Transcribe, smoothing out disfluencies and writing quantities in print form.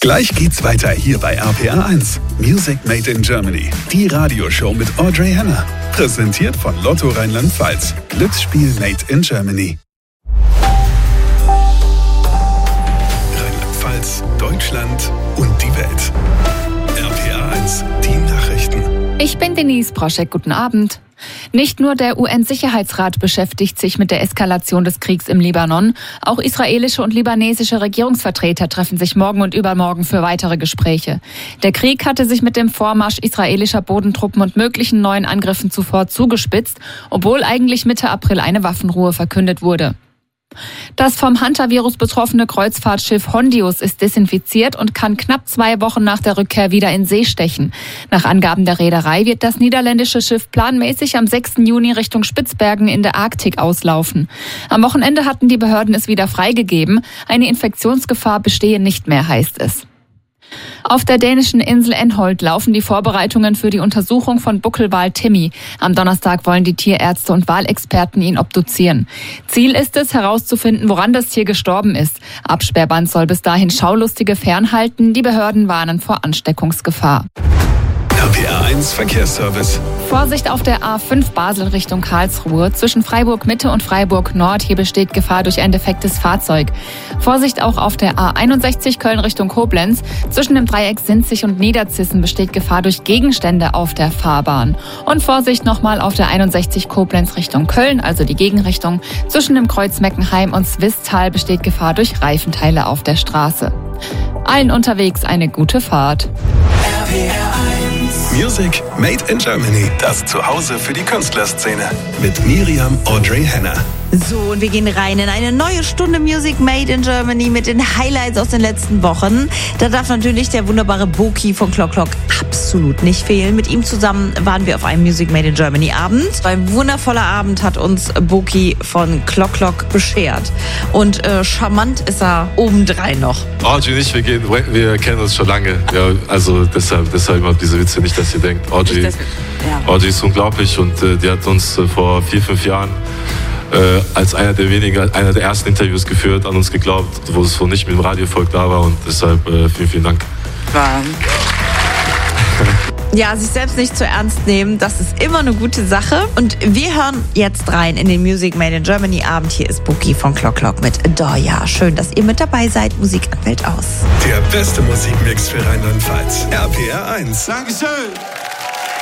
Gleich geht's weiter hier bei RPR 1. Music Made in Germany. Die Radioshow mit Audrey Henner. Präsentiert von Lotto Rheinland-Pfalz. Glücksspiel Made in Germany. Rheinland-Pfalz, Deutschland und die Welt. RPR 1, die Nachrichten. Ich bin Denise Broschek, guten Abend. Nicht nur der UN-Sicherheitsrat beschäftigt sich mit der Eskalation des Kriegs im Libanon. Auch israelische und libanesische Regierungsvertreter treffen sich morgen und übermorgen für weitere Gespräche. Der Krieg hatte sich mit dem Vormarsch israelischer Bodentruppen und möglichen neuen Angriffen zuvor zugespitzt, obwohl eigentlich Mitte April eine Waffenruhe verkündet wurde. Das vom Hantavirus betroffene Kreuzfahrtschiff Hondius ist desinfiziert und kann knapp 2 Wochen nach der Rückkehr wieder in See stechen. Nach Angaben der Reederei wird das niederländische Schiff planmäßig am 6. Juni Richtung Spitzbergen in der Arktik auslaufen. Am Wochenende hatten die Behörden es wieder freigegeben. Eine Infektionsgefahr bestehe nicht mehr, heißt es. Auf der dänischen Insel Enholt laufen die Vorbereitungen für die Untersuchung von Buckelwal Timmy. Am Donnerstag wollen die Tierärzte und Walexperten ihn obduzieren. Ziel ist es, herauszufinden, woran das Tier gestorben ist. Absperrband soll bis dahin Schaulustige fernhalten. Die Behörden warnen vor Ansteckungsgefahr. RPR 1 Verkehrsservice. Vorsicht auf der A5 Basel Richtung Karlsruhe. Zwischen Freiburg Mitte und Freiburg Nord. Hier besteht Gefahr durch ein defektes Fahrzeug. Vorsicht auch auf der A61 Köln Richtung Koblenz. Zwischen dem Dreieck Sinzig und Niederzissen besteht Gefahr durch Gegenstände auf der Fahrbahn. Und Vorsicht nochmal auf der 61 Koblenz Richtung Köln, also die Gegenrichtung. Zwischen dem Kreuz Meckenheim und Swisttal besteht Gefahr durch Reifenteile auf der Straße. Allen unterwegs eine gute Fahrt. Music Made in Germany. Das Zuhause für die Künstlerszene. Mit Miriam Audrey Henner. So, und wir gehen rein in eine neue Stunde Music Made in Germany mit den Highlights aus den letzten Wochen. Da darf natürlich der wunderbare Boki von Clock Clock absolut nicht fehlen. Mit ihm zusammen waren wir auf einem Music Made in Germany Abend. Ein wundervoller Abend hat uns Boki von Clock Clock beschert. Und charmant ist er obendrein noch. Audrey und ich, wir kennen uns schon lange. Ja, also deshalb immer diese Witze, nicht, dass ihr denkt, Audrey ist unglaublich und die hat uns vor 4-5 Jahren als einer der ersten Interviews geführt, an uns geglaubt, wo es so nicht mit dem Radiovolk da war und deshalb vielen Dank. Ja, sich selbst nicht zu ernst nehmen, das ist immer eine gute Sache. Und wir hören jetzt rein in den Music Made in Germany Abend. Hier ist Boki von Clock Clock mit Adore Ya. Schön, dass ihr mit dabei seid. Musik an Welt aus. Der beste Musikmix für Rheinland-Pfalz. RPR 1. Dankeschön.